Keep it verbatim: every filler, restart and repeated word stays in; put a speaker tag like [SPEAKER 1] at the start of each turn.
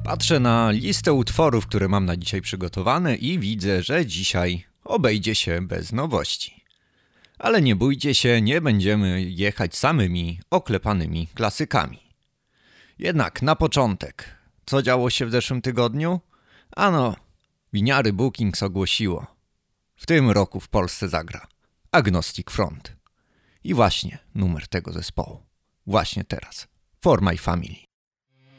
[SPEAKER 1] Patrzę na listę utworów, które mam na dzisiaj przygotowane i widzę, że dzisiaj obejdzie się bez nowości. Ale nie bójcie się, nie będziemy jechać samymi oklepanymi klasykami. Jednak na początek, co działo się w zeszłym tygodniu? Ano, winiary Bookings ogłosiło. W tym roku w Polsce zagra Agnostic Front. I właśnie numer tego zespołu. Właśnie teraz. For My Family.